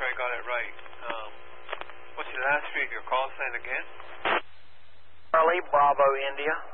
sure I got it right. What's your last three of your call sign again? Charlie, Bravo, India.